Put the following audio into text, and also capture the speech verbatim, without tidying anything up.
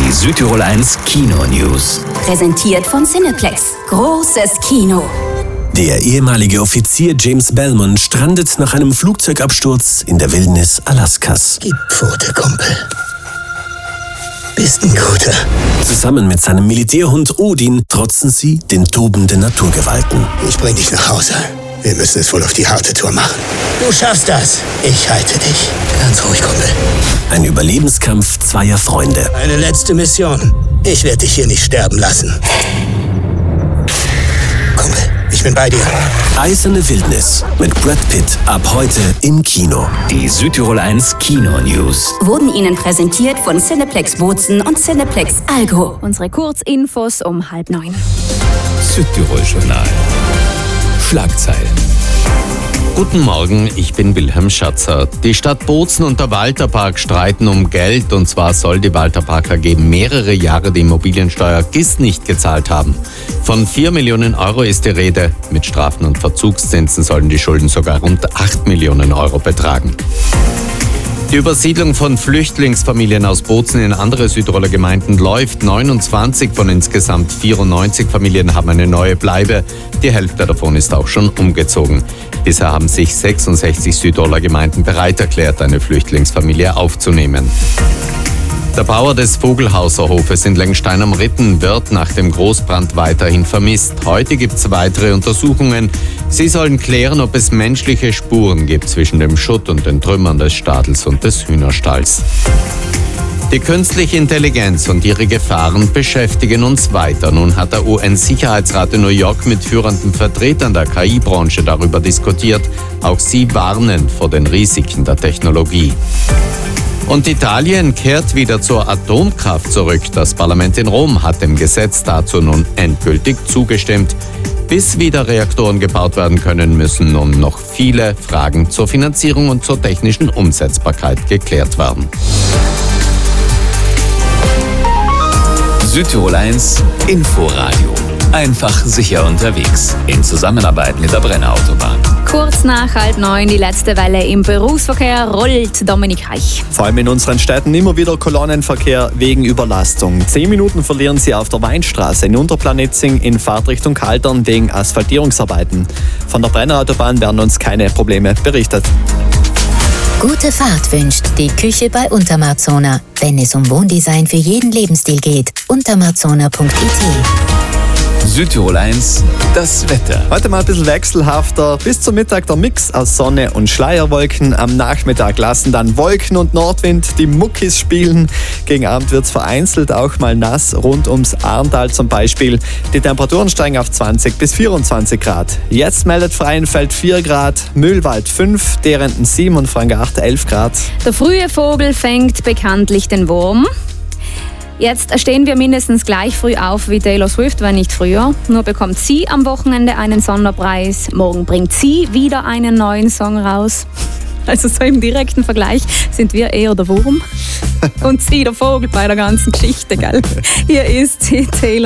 Die Südtirol eins Kino News. Präsentiert von Cineplex. Großes Kino. Der ehemalige Offizier James Belmont strandet nach einem Flugzeugabsturz in der Wildnis Alaskas. Gib Pfote, Kumpel. Bist ein Guter. Zusammen mit seinem Militärhund Odin trotzen sie den tobenden Naturgewalten. Ich bring dich nach Hause. Wir müssen es wohl auf die harte Tour machen. Du schaffst das. Ich halte dich. Ganz ruhig, Kumpel. Ein Überlebenskampf zweier Freunde. Eine letzte Mission. Ich werde dich hier nicht sterben lassen. Kumpel, ich bin bei dir. Eiserne Wildnis mit Brad Pitt ab heute im Kino. Die Südtirol eins Kino News. Wurden Ihnen präsentiert von Cineplex Bozen und Cineplex Algo. Unsere Kurzinfos um halb neun. Südtirol Journal. Schlagzeilen. Guten Morgen, ich bin Wilhelm Schatzer. Die Stadt Bozen und der Walterpark streiten um Geld, und zwar soll die Walterpark A G mehrere Jahre die Immobiliensteuer G I S nicht gezahlt haben. Von vier Millionen Euro ist die Rede. Mit Strafen und Verzugszinsen sollen die Schulden sogar rund acht Millionen Euro betragen. Die Übersiedlung von Flüchtlingsfamilien aus Bozen in andere Südtiroler Gemeinden läuft. neunundzwanzig von insgesamt vierundneunzig Familien haben eine neue Bleibe. Die Hälfte davon ist auch schon umgezogen. Bisher haben sich sechsundsechzig Südtiroler Gemeinden bereit erklärt, eine Flüchtlingsfamilie aufzunehmen. Der Bauer des Vogelhauser Hofes in Lengstein am Ritten wird nach dem Großbrand weiterhin vermisst. Heute gibt es weitere Untersuchungen. Sie sollen klären, ob es menschliche Spuren gibt zwischen dem Schutt und den Trümmern des Stadels und des Hühnerstalls. Die künstliche Intelligenz und ihre Gefahren beschäftigen uns weiter. Nun hat der U N-Sicherheitsrat in New York mit führenden Vertretern der K I-Branche darüber diskutiert. Auch sie warnen vor den Risiken der Technologie. Und Italien kehrt wieder zur Atomkraft zurück. Das Parlament in Rom hat dem Gesetz dazu nun endgültig zugestimmt. Bis wieder Reaktoren gebaut werden können, müssen nun noch viele Fragen zur Finanzierung und zur technischen Umsetzbarkeit geklärt werden. Südtirol eins Inforadio. Einfach sicher unterwegs. In Zusammenarbeit mit der Brenner Autobahn. Kurz nach halb neun, die letzte Welle im Berufsverkehr rollt. Dominik Reich. Vor allem in unseren Städten immer wieder Kolonnenverkehr wegen Überlastung. Zehn Minuten verlieren Sie auf der Weinstraße in Unterplanitzing in Fahrtrichtung Kaltern wegen Asphaltierungsarbeiten. Von der Brenner Autobahn werden uns keine Probleme berichtet. Gute Fahrt wünscht die Küche bei Untermarzona. Wenn es um Wohndesign für jeden Lebensstil geht. untermarzona punkt I T. Südtirol eins, das Wetter. Heute mal ein bisschen wechselhafter. Bis zum Mittag der Mix aus Sonne und Schleierwolken. Am Nachmittag lassen dann Wolken und Nordwind die Muckis spielen. Gegen Abend wird es vereinzelt auch mal nass, rund ums Arntal zum Beispiel. Die Temperaturen steigen auf zwanzig bis vierundzwanzig Grad. Jetzt meldet Freienfeld vier Grad, Mühlwald fünf, Derenden sieben und Frangacht elf Grad. Der frühe Vogel fängt bekanntlich den Wurm. Jetzt stehen wir mindestens gleich früh auf wie Taylor Swift, wenn nicht früher. Nur bekommt sie am Wochenende einen Sonderpreis. Morgen bringt sie wieder einen neuen Song raus. Also so im direkten Vergleich sind wir eher der Wurm und sie der Vogel bei der ganzen Geschichte, gell? Hier ist sie, Taylor